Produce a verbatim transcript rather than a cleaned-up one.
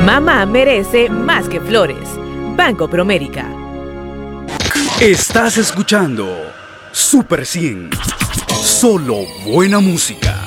Mamá merece más que flores. Banco Promérica. Estás escuchando Super cien. Solo buena música.